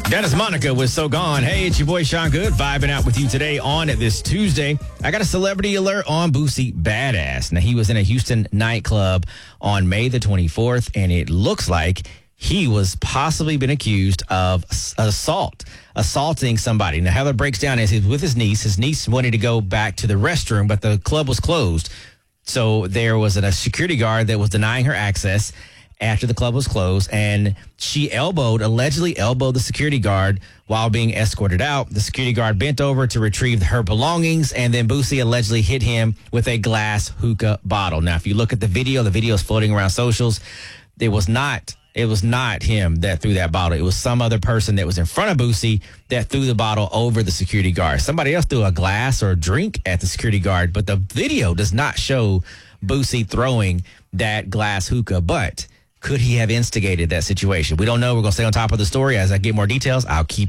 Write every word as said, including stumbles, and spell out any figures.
Dennis Monica was so gone. Hey, it's your boy Sean Good, vibing out with you today on this Tuesday. I got a celebrity alert on Boosie Badass. Now, he was in a Houston nightclub on May the twenty-fourth, and it looks like he was possibly been accused of assault, assaulting somebody. Now, how that breaks down is he's with his niece. His niece wanted to go back to the restroom, but the club was closed. So there was a security guard that was denying her access after the club was closed, and she elbowed, allegedly elbowed the security guard while being escorted out. The security guard bent over to retrieve her belongings, and then Boosie allegedly hit him with a glass hookah bottle. Now, if you look at the video, the video is floating around socials. It was not, it was not him that threw that bottle. It was some other person that was in front of Boosie that threw the bottle over the security guard. Somebody else threw a glass or a drink at the security guard, but the video does not show Boosie throwing that glass hookah, but could he have instigated that situation? We don't know. We're going to stay on top of the story. As I get more details, I'll keep